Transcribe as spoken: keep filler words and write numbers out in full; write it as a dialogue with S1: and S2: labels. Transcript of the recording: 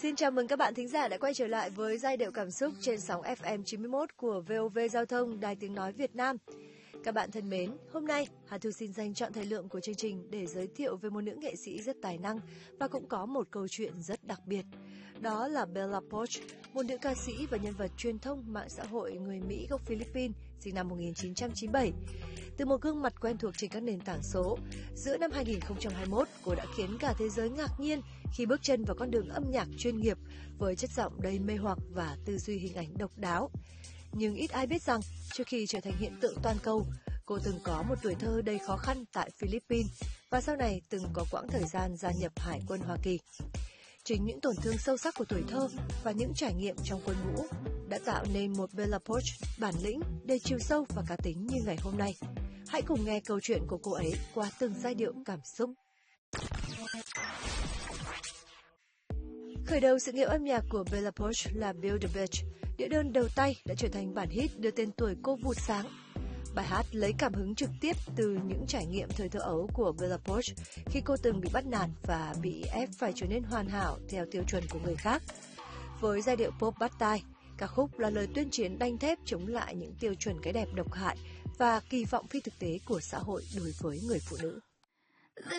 S1: Xin chào mừng các bạn thính giả đã quay trở lại với giai điệu cảm xúc trên sóng ép em chín mươi mốt của vê o vê Giao thông, Đài Tiếng Nói Việt Nam. Các bạn thân mến, hôm nay Hà Thu xin dành trọn thời lượng của chương trình để giới thiệu về một nữ nghệ sĩ rất tài năng và cũng có một câu chuyện rất đặc biệt. Đó là Bella Poarch, một nữ ca sĩ và nhân vật truyền thông mạng xã hội người Mỹ gốc Philippines, sinh năm một nghìn chín trăm chín mươi bảy. Từ một gương mặt quen thuộc trên các nền tảng số, giữa năm hai nghìn không trăm hai mươi mốt, cô đã khiến cả thế giới ngạc nhiên khi bước chân vào con đường âm nhạc chuyên nghiệp với chất giọng đầy mê hoặc và tư duy hình ảnh độc đáo. Nhưng ít ai biết rằng, trước khi trở thành hiện tượng toàn cầu, cô từng có một tuổi thơ đầy khó khăn tại Philippines và sau này từng có quãng thời gian gia nhập Hải quân Hoa Kỳ. Chính những tổn thương sâu sắc của tuổi thơ và những trải nghiệm trong quân ngũ đã tạo nên một Bella Poarch bản lĩnh, đầy chiều sâu và cá tính như ngày hôm nay. Hãy cùng nghe câu chuyện của cô ấy qua từng giai điệu cảm xúc. Khởi đầu sự nghiệp âm nhạc của Bella Poarch là Build a Beach, đĩa đơn đầu tay đã trở thành bản hit đưa tên tuổi cô vụt sáng. Bài hát lấy cảm hứng trực tiếp từ những trải nghiệm thời thơ ấu của Bella Poarch khi cô từng bị bắt nạt và bị ép phải trở nên hoàn hảo theo tiêu chuẩn của người khác. Với giai điệu pop bắt tai, ca khúc là lời tuyên chiến đanh thép chống lại những tiêu chuẩn cái đẹp độc hại và kỳ vọng phi thực tế của xã hội đối với người phụ nữ.